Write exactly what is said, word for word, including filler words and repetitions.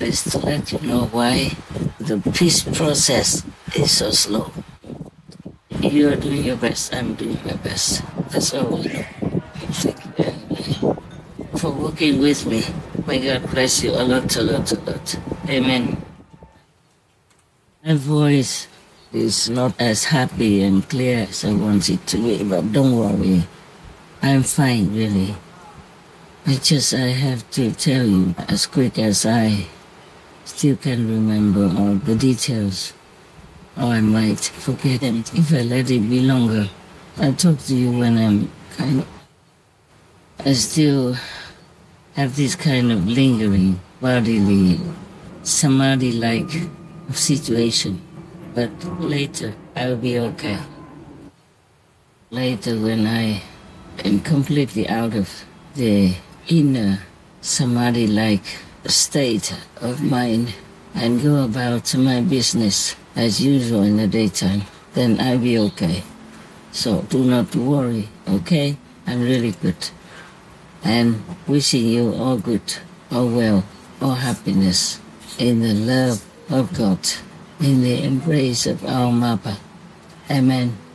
is to let you know why the peace process is so slow. You are doing your best, I'm doing my best. That's all I know. Thank you anyway for working with me. May God bless you a lot, a lot, a lot. Amen. My voice is not as happy and clear as I want it to be, but don't worry. I'm fine, really. It's just I have to tell you as quick as I still can remember all the details. Or I might forget them if I let it be longer. I'll talk to you when I'm kind of... I still have this kind of lingering, bodily, samadhi-like situation. But later, I'll be okay. Later, when I am completely out of the inner samadhi-like state of mind and go about my business as usual in the daytime, then I'll be okay. So do not worry, okay? I'm really good. And wishing you all good, all well, all happiness in the love of God, in the embrace of our Mother. Amen.